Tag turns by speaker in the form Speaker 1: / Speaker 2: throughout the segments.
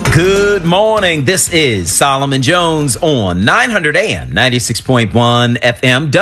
Speaker 1: Good morning. This is Solomon Jones on 900 AM, 96.1 FM,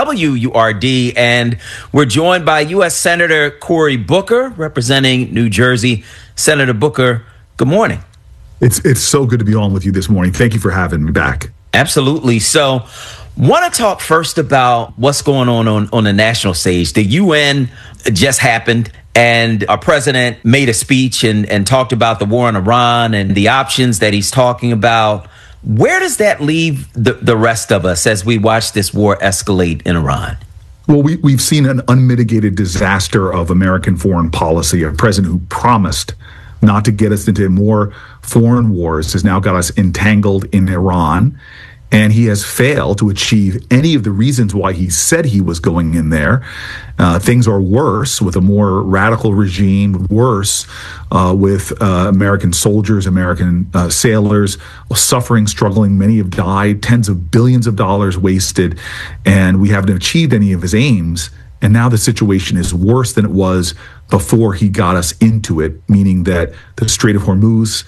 Speaker 1: WURD, and we're joined by U.S. Senator Cory Booker, representing New Jersey. Senator Booker, good morning.
Speaker 2: It's so good to be on with you this morning. Thank you for having me back.
Speaker 1: Absolutely. So, want to talk first about what's going on the national stage. The UN just happened, and our president made a speech and talked about the war on Iran and the options that he's talking about. Where does that leave the rest of us as we watch this war escalate in Iran?
Speaker 2: Well, we've seen an unmitigated disaster of American foreign policy. A president who promised not to get us into more foreign wars has now got us entangled in Iran. And he has failed to achieve any of the reasons why he said he was going in there. Things are worse with a more radical regime, worse with American soldiers, American sailors suffering, struggling. Many have died, tens of billions of dollars wasted, and we haven't achieved any of his aims. And now the situation is worse than it was before he got us into it, meaning that the Strait of Hormuz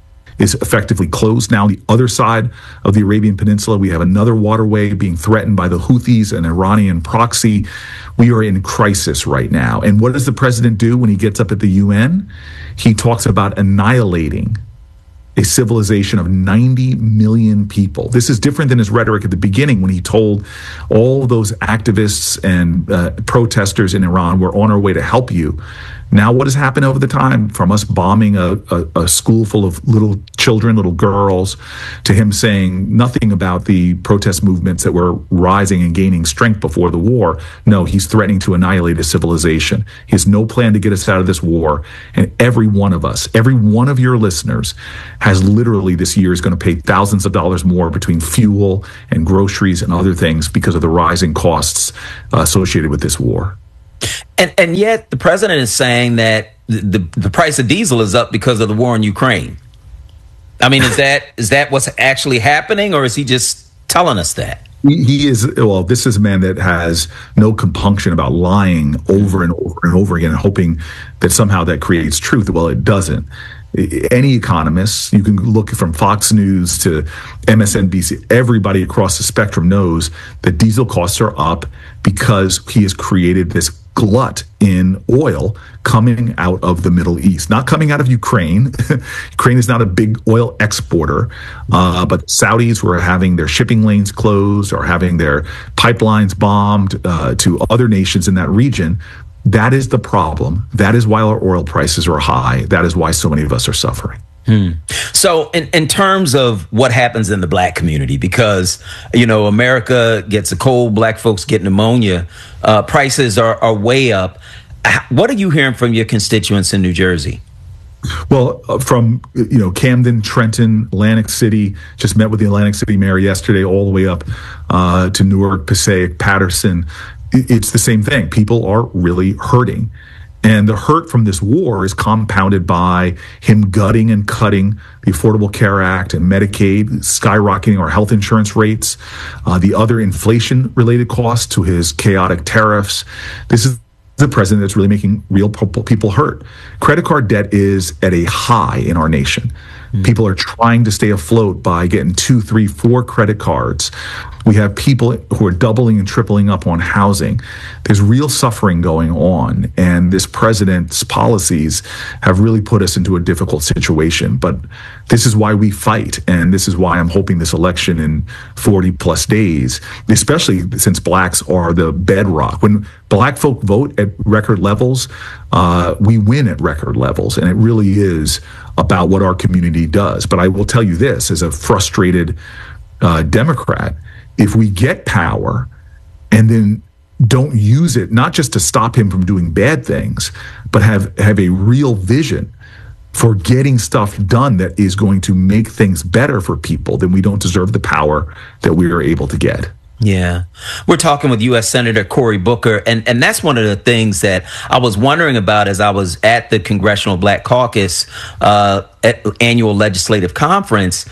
Speaker 2: is effectively closed. Now, on the other side of the Arabian Peninsula, we have another waterway being threatened by the Houthis, an Iranian proxy. We are in crisis right now. And what does the president do when he gets up at the UN? He talks about annihilating a civilization of 90 million people. This is different than his rhetoric at the beginning when he told all those activists and protesters in Iran, we're on our way to help you. Now, what has happened over the time, from us bombing a school full of little children, little girls, to him saying nothing about the protest movements that were rising and gaining strength before the war? No, he's threatening to annihilate a civilization. He has no plan to get us out of this war. And every one of us, every one of your listeners has literally this year is going to pay thousands of dollars more between fuel and groceries and other things because of the rising costs associated with this war.
Speaker 1: And yet the president is saying that the price of diesel is up because of the war in Ukraine. I mean, is that what's actually happening, or is he just telling us that?
Speaker 2: He is. Well, this is a man that has no compunction about lying over and over and over again and hoping that somehow that creates truth. Well, it doesn't. Any economists, you can look from Fox News to MSNBC, everybody across the spectrum knows that diesel costs are up because he has created this glut in oil coming out of the Middle East, not coming out of Ukraine. Ukraine is not a big oil exporter, but Saudis who are having their shipping lanes closed or having their pipelines bombed to other nations in that region. That is the problem. That is why our oil prices are high. That is why so many of us are suffering.
Speaker 1: So in terms of what happens in the black community, because, America gets a cold, black folks get pneumonia, prices are way up. What are you hearing from your constituents in New Jersey?
Speaker 2: Well, from, Camden, Trenton, Atlantic City, just met with the Atlantic City mayor yesterday, all the way up to Newark, Passaic, Patterson. It's the same thing. People are really hurting. And the hurt from this war is compounded by him gutting and cutting the Affordable Care Act and Medicaid, skyrocketing our health insurance rates, the other inflation-related costs to his chaotic tariffs. This is the president that's really making real people hurt. Credit card debt is at a high in our nation. People are trying to stay afloat by getting 2, 3, 4 credit cards. We have people who are doubling and tripling up on housing. There's real suffering going on, and this president's policies have really put us into a difficult situation. But this is why we fight, and this is why I'm hoping this election in 40 plus days, especially since blacks are the bedrock. When black folk vote at record levels, we win at record levels, and it really is about what our community does. But I will tell you this, as a frustrated Democrat, if we get power and then don't use it, not just to stop him from doing bad things, but have a real vision for getting stuff done that is going to make things better for people, then we don't deserve the power that we are able to get.
Speaker 1: Yeah. We're talking with U.S. Senator Cory Booker, and that's one of the things that I was wondering about as I was at the Congressional Black Caucus annual legislative conference.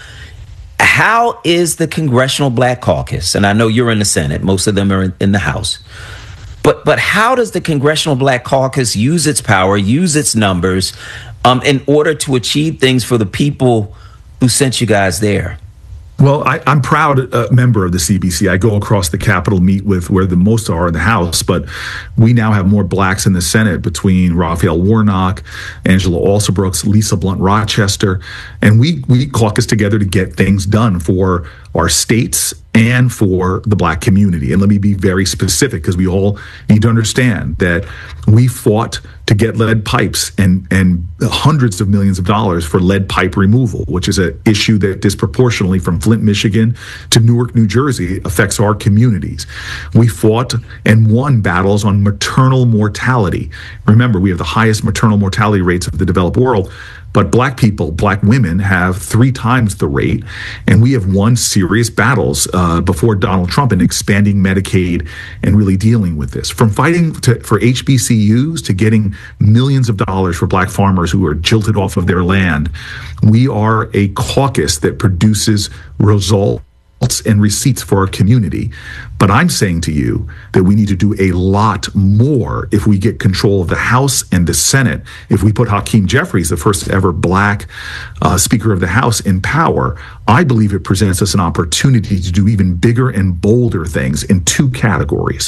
Speaker 1: How is the Congressional Black Caucus, and I know you're in the Senate, most of them are in the House, but how does the Congressional Black Caucus use its power, use its numbers in order to achieve things for the people who sent you guys there?
Speaker 2: Well, I'm proud member of the CBC. I go across the Capitol, meet with where the most are in the House, but we now have more blacks in the Senate between Raphael Warnock, Angela Alsobrooks, Lisa Blunt Rochester, and we caucus together to get things done for our states and for the black community. And let me be very specific, because we all need to understand that we fought to get lead pipes and hundreds of millions of dollars for lead pipe removal, which is an issue that disproportionately from Flint, Michigan to Newark, New Jersey affects our communities. We fought and won battles on maternal mortality. Remember, we have the highest maternal mortality rates of the developed world, but black people, black women have 3 times the rate, and we have won serious battles before Donald Trump in expanding Medicaid and really dealing with this. From fighting for HBCUs to getting millions of dollars for black farmers who are jilted off of their land, we are a caucus that produces results and receipts for our community. But I'm saying to you that we need to do a lot more if we get control of the House and the Senate. If we put Hakeem Jeffries, the first ever black Speaker of the House, in power, I believe it presents us an opportunity to do even bigger and bolder things in 2 categories.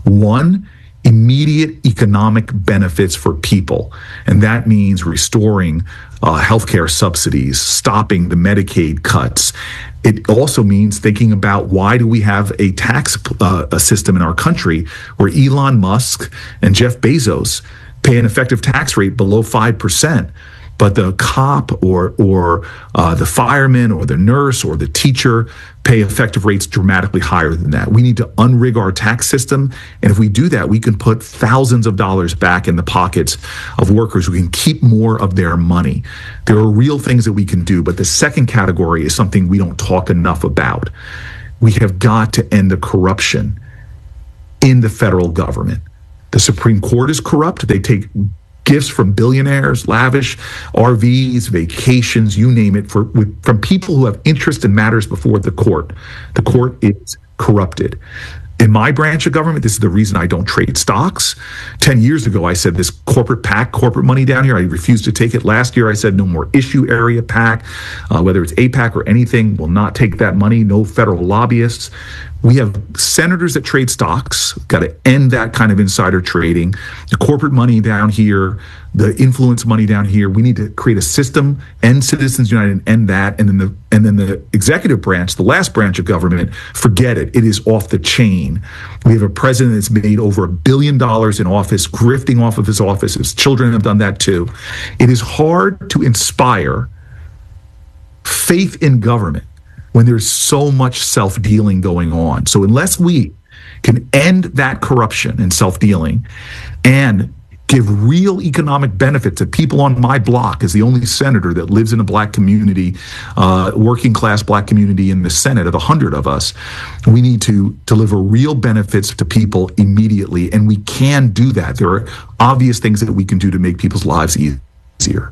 Speaker 2: One, immediate economic benefits for people. And that means restoring healthcare subsidies, stopping the Medicaid cuts. It also means thinking about why do we have a tax system in our country where Elon Musk and Jeff Bezos pay an effective tax rate below 5%. But the cop or the fireman or the nurse or the teacher pay effective rates dramatically higher than that. We need to unrig our tax system. And if we do that, we can put thousands of dollars back in the pockets of workers who can keep more of their money. There are real things that we can do. But the second category is something we don't talk enough about. We have got to end the corruption in the federal government. The Supreme Court is corrupt. They take gifts from billionaires, lavish RVs, vacations, you name it, from people who have interest in matters before the court. The court is corrupted. In my branch of government, this is the reason I don't trade stocks. 10 years ago, I said this corporate PAC, corporate money down here, I refused to take it. Last year, I said no more issue area PAC, whether it's APAC or anything, will not take that money. No federal lobbyists. We have senators that trade stocks. Got to end that kind of insider trading. The corporate money down here, the influence money down here. We need to create a system, end Citizens United, and end that. And then the executive branch, the last branch of government, forget it. It is off the chain. We have a president that's made over $1 billion in office, grifting off of his office. His children have done that too. It is hard to inspire faith in government when there's so much self-dealing going on. So unless we can end that corruption and self-dealing and give real economic benefit to people on my block, as the only senator that lives in a black community, working class black community in the Senate of 100 of us, we need to deliver real benefits to people immediately. And we can do that. There are obvious things that we can do to make people's lives easier.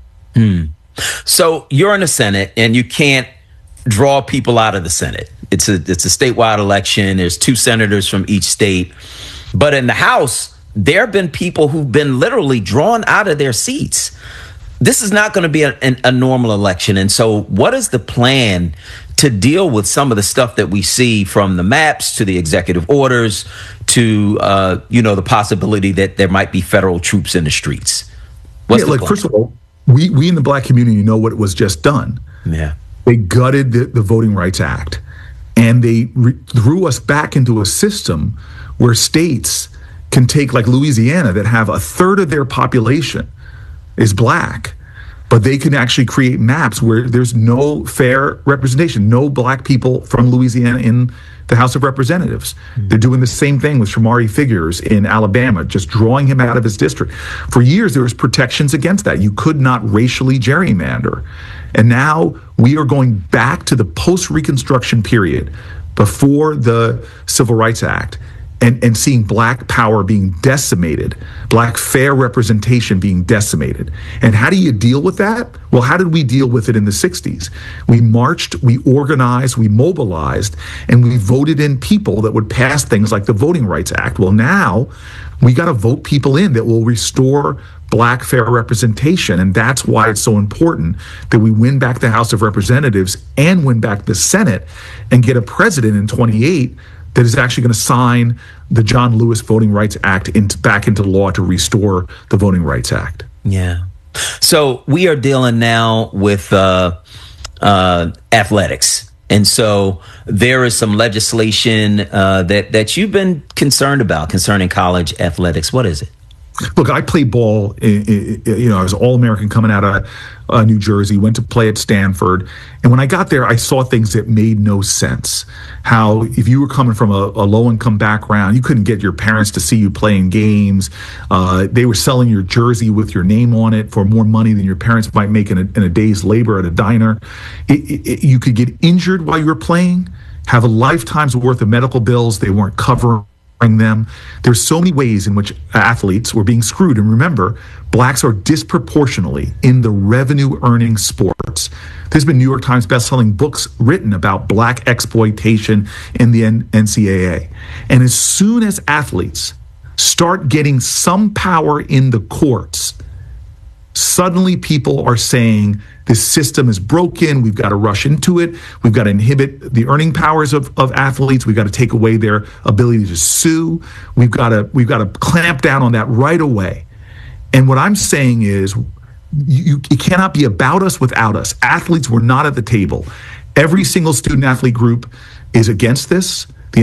Speaker 1: So you're in the Senate and you can't draw people out of the Senate. It's a statewide election. There's 2 senators from each state. But in the House, there have been people who've been literally drawn out of their seats. This is not going to be a normal election. And so what is the plan to deal with some of the stuff that we see, from the maps to the executive orders to, the possibility that there might be federal troops in the streets? What's the plan?
Speaker 2: First of all, we in the black community know what was just done.
Speaker 1: Yeah.
Speaker 2: They gutted the Voting Rights Act, and they threw us back into a system where states can take, like Louisiana, that have 1/3 of their population is black, but they can actually create maps where there's no fair representation, no black people from Louisiana in the House of Representatives. They're doing the same thing with Shamari Figures in Alabama, just drawing him out of his district. For years, there was protections against that. You could not racially gerrymander. And now we are going back to the post-Reconstruction period, before the Civil Rights Act, and seeing black power being decimated, black fair representation being decimated. And how do you deal with that? Well, how did we deal with it in the 60s? We marched, we organized, we mobilized, and we voted in people that would pass things like the Voting Rights Act. Well, now we got to vote people in that will restore black fair representation. And that's why it's so important that we win back the House of Representatives and win back the Senate and get a president in 28 that is actually going to sign the John Lewis Voting Rights Act back into law to restore the Voting Rights Act.
Speaker 1: Yeah. So we are dealing now with athletics. And so there is some legislation that you've been concerned about concerning college athletics. What is it?
Speaker 2: Look, I played ball. I was All-American coming out of New Jersey, went to play at Stanford. And when I got there, I saw things that made no sense. How if you were coming from a low-income background, you couldn't get your parents to see you playing games. They were selling your jersey with your name on it for more money than your parents might make in a day's labor at a diner. You could get injured while you were playing, have a lifetime's worth of medical bills they weren't covering them. There's so many ways in which athletes were being screwed. And remember, blacks are disproportionately in the revenue-earning sports. There's been New York Times best-selling books written about black exploitation in the NCAA. And as soon as athletes start getting some power in the courts, suddenly people are saying this system is broken. We've got to rush into it. We've got to inhibit the earning powers of athletes. We've got to take away their ability to sue. We've got to clamp down on that right away. And what I'm saying is, it cannot be about us without us. Athletes were not at the table. Every single student athlete group is against this. The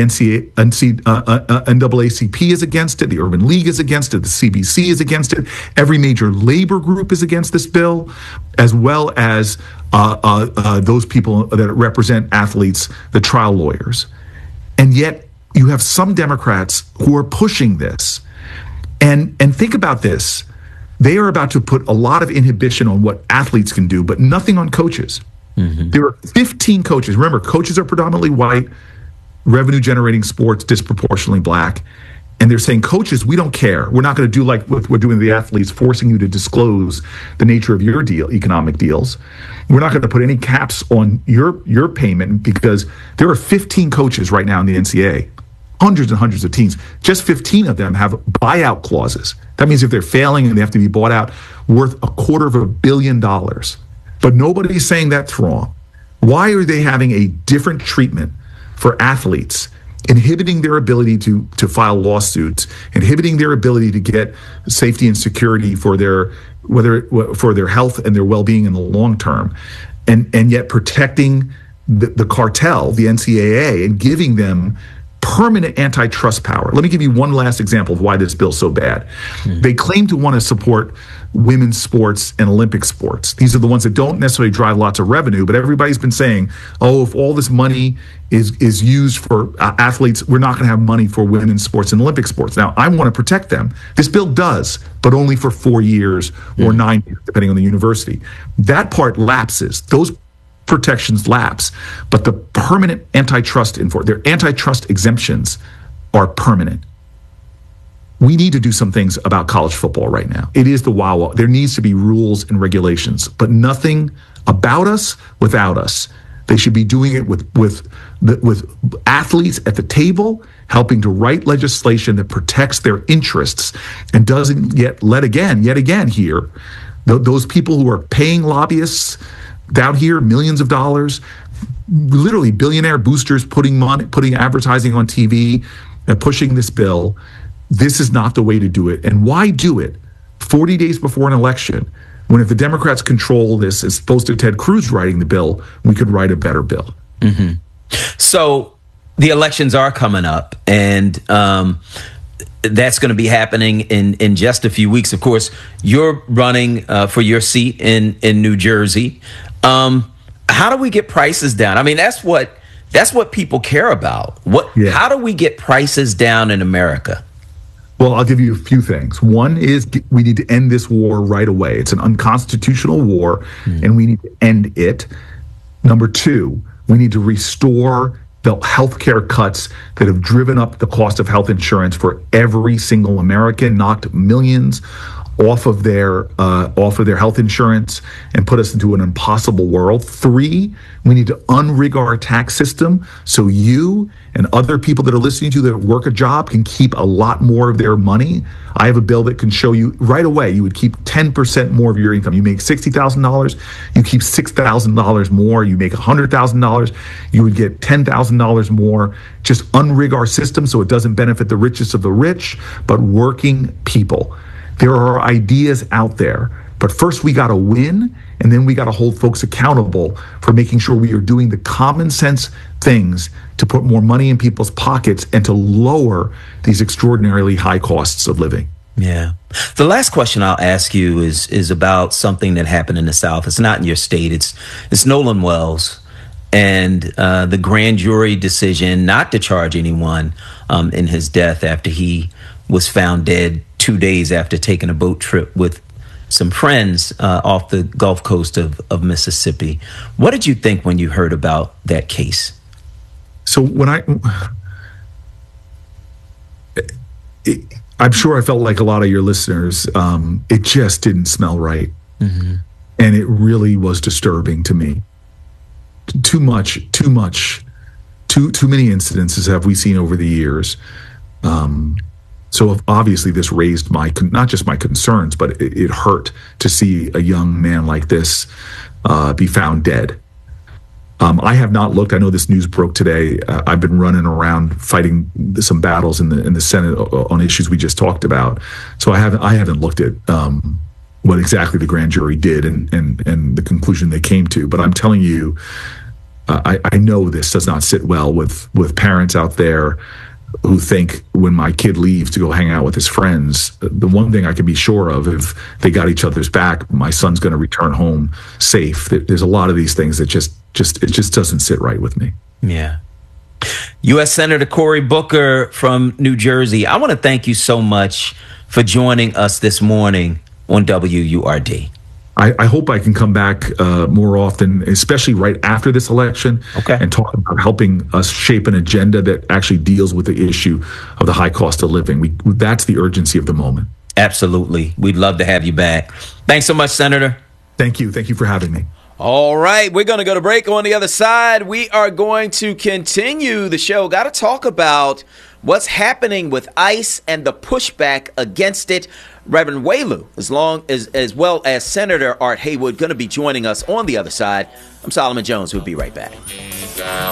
Speaker 2: NAACP is against it. The Urban League is against it. The CBC is against it. Every major labor group is against this bill, as well as those people that represent athletes, the trial lawyers. And yet you have some Democrats who are pushing this. And think about this. They are about to put a lot of inhibition on what athletes can do, but nothing on coaches. Mm-hmm. There are 15 coaches. Remember, coaches are predominantly white, revenue-generating sports, disproportionately black. And they're saying, coaches, we don't care. We're not going to do like what we're doing to the athletes, forcing you to disclose the nature of your economic deals. We're not going to put any caps on your payment, because there are 15 coaches right now in the NCAA, hundreds and hundreds of teams. Just 15 of them have buyout clauses. That means if they're failing and they have to be bought out, worth $250 million. But nobody's saying that's wrong. Why are they having a different treatment for athletes, inhibiting their ability to file lawsuits, inhibiting their ability to get safety and security for their health and their well-being in the long term, and yet protecting the cartel, the NCAA, and giving them permanent antitrust power? Let me give you one last example of why this bill's so bad. Mm-hmm. They claim to want to support women's sports and Olympic sports. These are the ones that don't necessarily drive lots of revenue, but everybody's been saying, oh, if all this money is used for athletes, we're not going to have money for women's sports and Olympic sports. Now, I want to protect them. This bill does, but only for 4 years or 9 years, depending on the university. That part lapses. Those protections lapse, but the permanent their antitrust exemptions are permanent. We need to do some things about college football right now. It is the wow. There needs to be rules and regulations, but nothing about us without us. They should be doing it with athletes at the table, helping to write legislation that protects their interests and doesn't yet again here, those people who are paying lobbyists down here millions of dollars, literally billionaire boosters putting advertising on TV and pushing this bill. This is not the way to do it. And why do it 40 days before an election, when if the Democrats control this, as opposed to Ted Cruz writing the bill, we could write a better bill.
Speaker 1: Mm-hmm. So the elections are coming up, and that's going to be happening in just a few weeks. Of course, you're running for your seat in New Jersey. How do we get prices down? I mean, that's what people care about. How do we get prices down in America?
Speaker 2: Well, I'll give you a few things. One is we need to end this war right away. It's an unconstitutional war, and we need to end it. Number two, we need to restore the healthcare cuts that have driven up the cost of health insurance for every single American, knocked millions off of their health insurance and put us into an impossible world. 3, we need to unrig our tax system so you and other people that are listening to that work a job can keep a lot more of their money. I have a bill that can show you right away you would keep 10% more of your income. You make $60,000, you keep $6,000 more. You make $100,000, you would get $10,000 more. Just unrig our system so it doesn't benefit the richest of the rich, but working people. There are ideas out there, but first we got to win, and then we got to hold folks accountable for making sure we are doing the common sense things to put more money in people's pockets and to lower these extraordinarily high costs of living.
Speaker 1: Yeah. The last question I'll ask you is about something that happened in the South. It's not in your state. It's Nolan Wells and the grand jury decision not to charge anyone in his death after he was found dead 2 days after taking a boat trip with some friends off the Gulf Coast of Mississippi. What did you think when you heard about that case?
Speaker 2: So when I'm sure I felt like a lot of your listeners, it just didn't smell right. Mm-hmm. And it really was disturbing to me. Too many incidences have we seen over the years. So obviously this raised not just my concerns, but it hurt to see a young man like this be found dead. I have not looked. I know this news broke today. I've been running around fighting some battles in the Senate on issues we just talked about. So I haven't looked at what exactly the grand jury did and the conclusion they came to. But I'm telling you, I know this does not sit well with parents out there who think when my kid leaves to go hang out with his friends, the one thing I can be sure of, if they got each other's back, my son's going to return home safe. There's a lot of these things that just doesn't sit right with me. Yeah.
Speaker 1: U.S. Senator Cory Booker from New Jersey, I want to thank you so much for joining us this morning on WURD.
Speaker 2: I hope I can come back more often, especially right after this election, and talk about helping us shape an agenda that actually deals with the issue of the high cost of living. That's the urgency of the moment.
Speaker 1: Absolutely. We'd love to have you back. Thanks so much, Senator.
Speaker 2: Thank you. Thank you for having me.
Speaker 1: All right, we're going to go to break. On the other side, we are going to continue the show. Got to talk about what's happening with ICE and the pushback against it. Reverend Waylu, as well as Senator Art Haywood, going to be joining us on the other side. I'm Solomon Jones. We'll be right back.